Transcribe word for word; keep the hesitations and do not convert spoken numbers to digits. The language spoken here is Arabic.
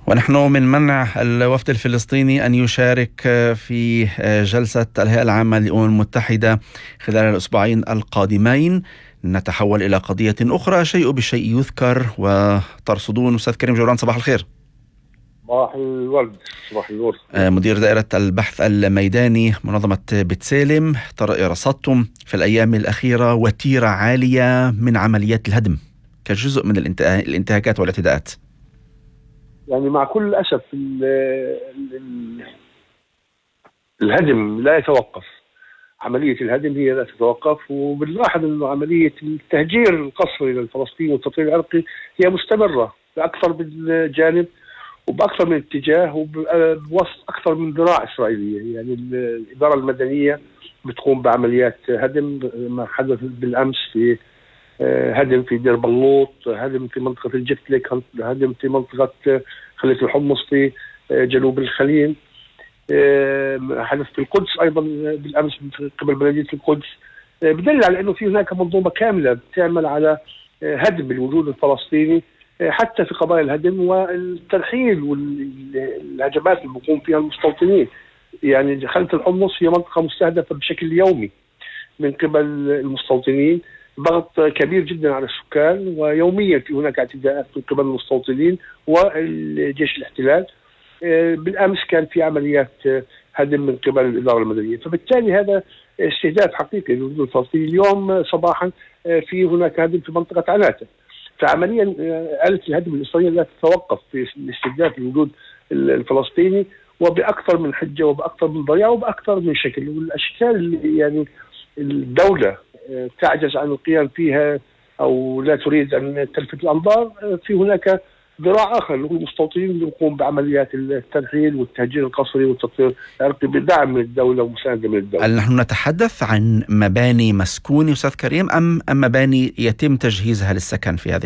ونحن من منع الوفد الفلسطيني أن يشارك في جلسة الهيئة العامة للأمم المتحدة خلال الأسبوعين القادمين. نتحول إلى قضية أخرى، شيء بالشيء يذكر وترصدون. أستاذ كريم جوران، صباح الخير. صباح الورد، صباح النور. مدير دائرة البحث الميداني منظمة بتسالم، رصدتم في الأيام الأخيرة وتيرة عالية من عمليات الهدم كجزء من الانتهاكات والاعتداءات. يعني مع كل الأسف الهدم لا يتوقف، عملية الهدم هي لا تتوقف، وبنلاحظ أنه عملية التهجير القسري للفلسطيني والتطهير العرقي هي مستمرة بأكثر من جانب وبأكثر من اتجاه وبوسط أكثر من ذراع إسرائيلية. يعني الإدارة المدنية بتقوم بعمليات هدم، ما حدث بالأمس في هدم في دير بلوط، هدم في منطقة الجتلك، هدم في منطقة خلية الحمص في جنوب الخليل، حدث في القدس أيضا بالأمس قبل بلدية القدس. بدل على أنه في هناك منظومة كاملة بتعمل على هدم الوجود الفلسطيني حتى في قضايا الهدم والترحيل والهجمات اللي بيقوم فيها المستوطنين. يعني خلية الحمص هي منطقة مستهدفة بشكل يومي من قبل المستوطنين، ضغط كبير جدا على السكان، ويوميا في هناك اعتداءات من قبل المستوطنين والجيش الاحتلال. بالامس كان في عمليات هدم من قبل الاداره المدنيه، فبالتالي هذا استهداف حقيقي للوجود الفلسطيني. اليوم صباحا في هناك هدم في منطقه عناتة، فعمليا آلة الهدم الاسرائيليه لا تتوقف في الاستهداف للوجود الفلسطيني، وباكثر من حجه وباكثر من ضريعه وباكثر من شكل. والاشكال اللي يعني الدوله تعجز عن القيام فيها أو لا تريد أن تلفت الأنظار، في هناك ذراع آخر اللي هو المستوطنين اللي يقوم بعمليات الترحيل والتهجير القسري والتطهير العرقي بدعم من الدولة ومساندة من الدولة. هل نحن نتحدث عن مباني مسكونة أستاذ كريم أم أم مباني يتم تجهيزها للسكن في هذه